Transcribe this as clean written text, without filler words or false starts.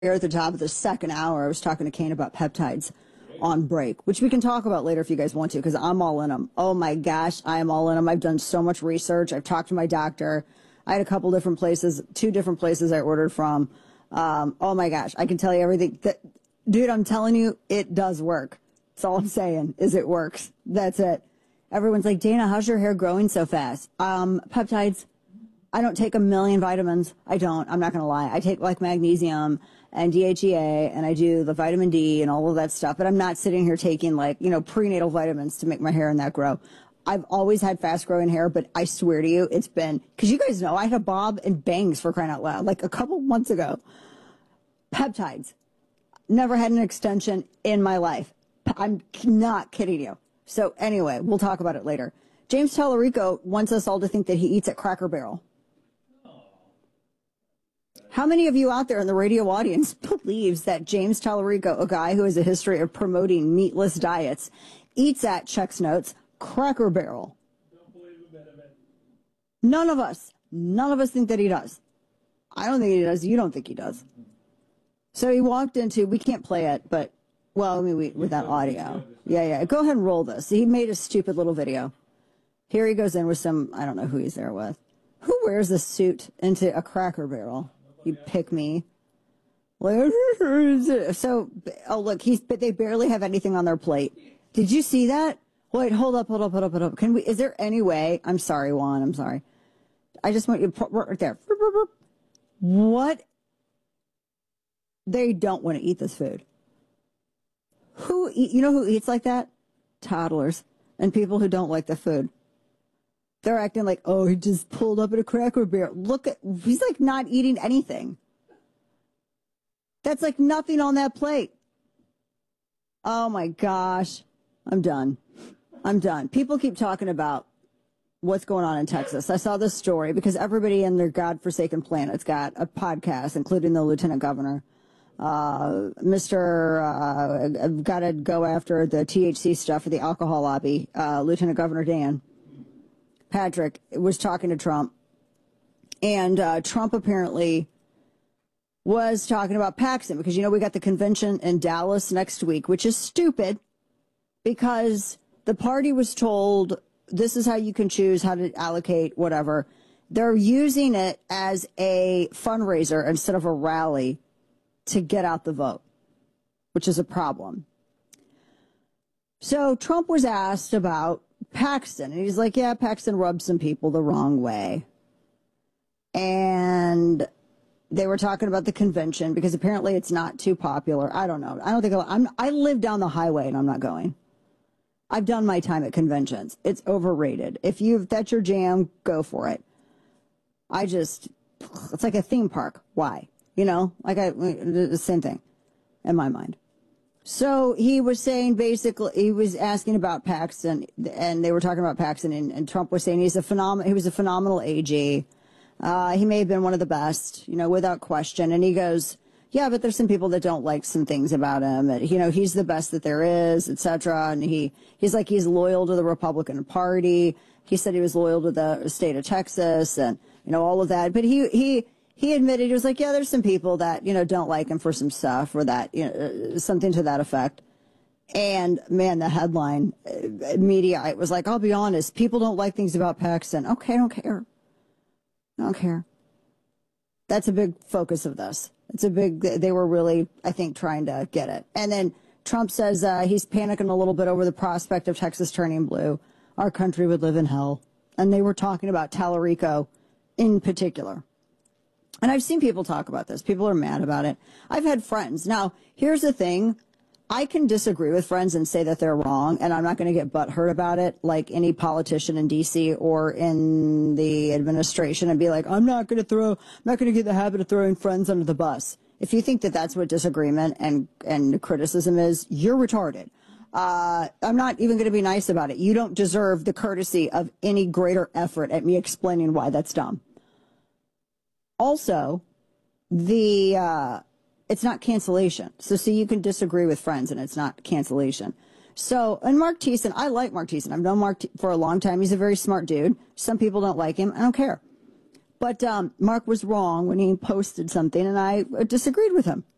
Here at the top of the second hour, I was talking to Kane about peptides on break, which we can talk about later if you guys want to, because I'm all in them. Oh my gosh, I am all in them. I've done so much research. I've talked to my doctor. I had a couple different places, 2 different places I ordered from. Oh my gosh, I can tell you everything. Dude, I'm telling you, it does work. That's all I'm saying, is it works. That's it. Everyone's like, Dana, how's your hair growing so fast? Peptides. I don't take a million vitamins. I don't. I'm not going to lie. I take like magnesium and DHEA, and I do the vitamin D and all of that stuff. But I'm not sitting here taking like, prenatal vitamins to make my hair and that grow. I've always had fast growing hair, but I swear to you, it's been, because you guys know I had a bob and bangs for crying out loud like a couple months ago. Peptides. Never had an extension in my life. I'm not kidding you. So anyway, we'll talk about it later. James Tallarico wants us all to think that he eats at Cracker Barrel. How many of you out there in the radio audience believes that James Tallarico, a guy who has a history of promoting meatless diets, eats at, checks notes, Cracker Barrel? Don't believe a bit of it. None of us think that he does. I don't think he does. You don't think he does. So he walked into, we can't play it, but, well, I mean, without audio. Yeah. Go ahead and roll this. He made a stupid little video. Here he goes in with some, I don't know who he's there with. Who wears a suit into a Cracker Barrel? You pick me. So, oh look, but they barely have anything on their plate. Did you see that? Wait, hold up. Is there any way? I'm sorry, Juan, I'm sorry. I just want you to right there. What? They don't want to eat this food. Who eats like that? Toddlers and people who don't like the food. They're acting like, oh, he just pulled up at a Cracker Barrel. Look at, he's like not eating anything. That's like nothing on that plate. Oh my gosh. I'm done. People keep talking about what's going on in Texas. I saw this story because everybody in their godforsaken planet's got a podcast, including the lieutenant governor. Got to go after the THC stuff for the alcohol lobby. Lieutenant Governor Dan Patrick was talking to Trump, and Trump apparently was talking about Paxton because, we got the convention in Dallas next week, which is stupid because the party was told this is how you can choose how to allocate whatever. They're using it as a fundraiser instead of a rally to get out the vote, which is a problem. So Trump was asked about Paxton, and he's like, yeah, Paxton rubbed some people the wrong way. And they were talking about the convention because apparently it's not too popular. I don't know. I don't think I live down the highway and I'm not going. I've done my time at conventions. It's overrated. If that's your jam, go for it. It's like a theme park. Why? The same thing in my mind. So he was saying basically, he was asking about Paxton, and they were talking about Paxton, and Trump was saying he was a phenomenal AG. He may have been one of the best, without question. And he goes, yeah, but there's some people that don't like some things about him. He's the best that there is, etc. And he's like, he's loyal to the Republican Party. He said he was loyal to the state of Texas and, all of that. But he admitted, he was like, yeah, there's some people that, don't like him for some stuff or that, something to that effect. And man, the headline media, it was like, I'll be honest, people don't like things about Paxton. Okay, I don't care. That's a big focus of this. They were really, I think, trying to get it. And then Trump says he's panicking a little bit over the prospect of Texas turning blue. Our country would live in hell. And they were talking about Tallarico in particular. And I've seen people talk about this. People are mad about it. I've had friends. Now, here's the thing. I can disagree with friends and say that they're wrong, and I'm not going to get butthurt about it like any politician in D.C. or in the administration and be like, I'm not going to get in the habit of throwing friends under the bus. If you think that that's what disagreement and criticism is, you're retarded. I'm not even going to be nice about it. You don't deserve the courtesy of any greater effort at me explaining why that's dumb. Also, it's not cancellation. So you can disagree with friends and it's not cancellation. So, and Mark Thiessen, I like Mark Thiessen. I've known Mark for a long time. He's a very smart dude. Some people don't like him. I don't care. But Mark was wrong when he posted something, and I disagreed with him.